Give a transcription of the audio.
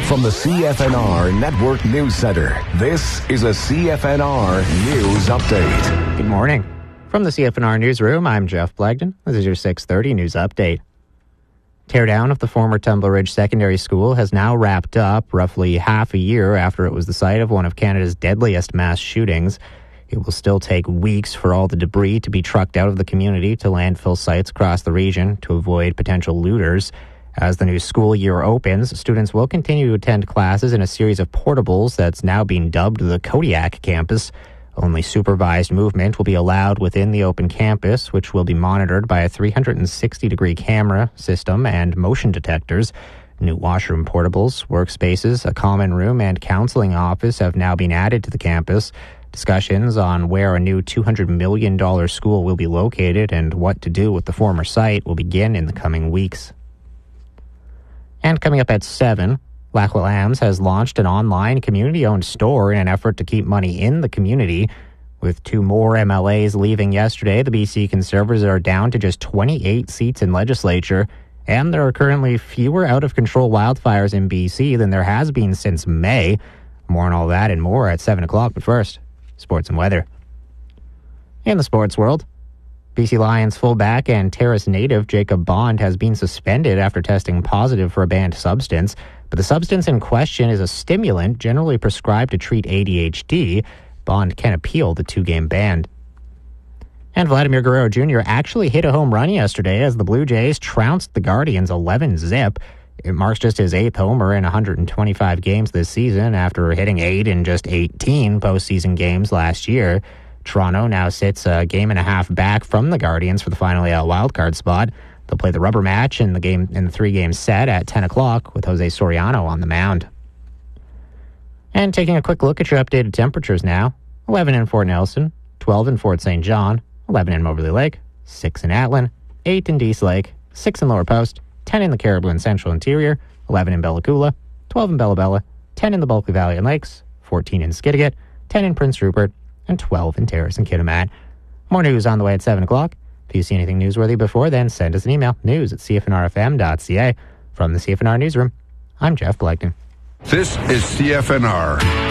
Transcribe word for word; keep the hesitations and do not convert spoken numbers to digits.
From the C F N R Network News Center, this is a C F N R News Update. Good morning. From the C F N R Newsroom, I'm Jeff Blagden. This is your six thirty News Update. Teardown of the former Tumble Ridge Secondary School has now wrapped up roughly half a year after it was the site of one of Canada's deadliest mass shootings. It will still take weeks for all the debris to be trucked out of the community to landfill sites across the region to avoid potential looters. As the new school year opens, students will continue to attend classes in a series of portables that's now being dubbed the Kodiak campus. Only supervised movement will be allowed within the open campus, which will be monitored by a three hundred sixty degree camera system and motion detectors. New washroom portables, workspaces, a common room, and counseling office have now been added to the campus. Discussions on where a new two hundred million dollars school will be located and what to do with the former site will begin in the coming weeks. And coming up at seven, L'Aqua Lambs has launched an online community-owned store in an effort to keep money in the community. With two more M L As leaving yesterday, the B C Conservatives are down to just twenty-eight seats in legislature, and there are currently fewer out-of-control wildfires in B C than there has been since May. More on all that and more at seven o'clock, but first, sports and weather. In the sports world, B C Lions fullback and Terrace native Jacob Bond has been suspended after testing positive for a banned substance, but the substance in question is a stimulant generally prescribed to treat A D H D. Bond can appeal the two-game ban. And Vladimir Guerrero Junior actually hit a home run yesterday as the Blue Jays trounced the Guardians eleven zip. It marks just his eighth homer in one hundred twenty-five games this season after hitting eight in just eighteen postseason games last year. Toronto now sits a game and a half back from the Guardians for the final A L wildcard spot. They'll play the rubber match in the game in the three-game set at ten o'clock with Jose Soriano on the mound. And taking a quick look at your updated temperatures now. eleven in Fort Nelson, twelve in Fort Saint John, eleven in Moberly Lake, six in Atlin, eight in Dease Lake, six in Lower Post, ten in the Caribou and Central Interior, eleven in Bella Coola, twelve in Bella Bella, ten in the Bulkley Valley and Lakes, fourteen in Skidegate, ten in Prince Rupert, and twelve in Terrace and Kitimat. More news on the way at seven o'clock. If you see anything newsworthy before then, send us an email, news at c f n r f m dot c a. From the C F N R Newsroom, I'm Jeff Blagden. This is C F N R.